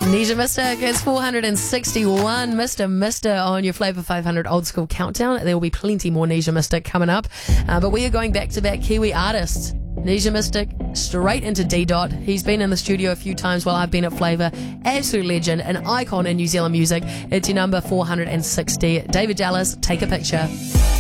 Nisha Mystic, it's 461. Mr. on your Flavour 500 Old School Countdown. There will be plenty more Nisha Mystic coming up. But we are going back-to-back Kiwi artists. Nisha Mystic, straight into D-Dot. He's been in the studio a few times while I've been at Flavour. Absolute legend, an icon in New Zealand music. It's your number 460. David Dallas, Take a Picture.